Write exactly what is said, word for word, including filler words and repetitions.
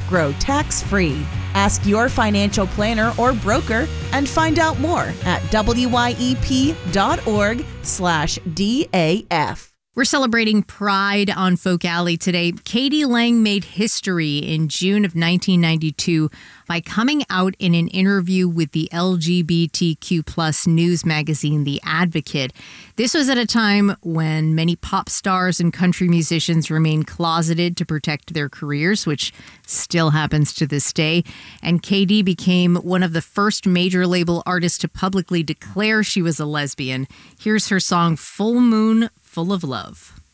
grow tax-free. Ask your financial planner or broker and find out more at wyep.org slash DAF. We're celebrating Pride on Folk Alley today. k d. lang made history in June of nineteen ninety-two by coming out in an interview with the L G B T Q plus news magazine, The Advocate. This was at a time when many pop stars and country musicians remained closeted to protect their careers, which still happens to this day. And K D became one of the first major label artists to publicly declare she was a lesbian. Here's her song, Full Moon, Full of Love.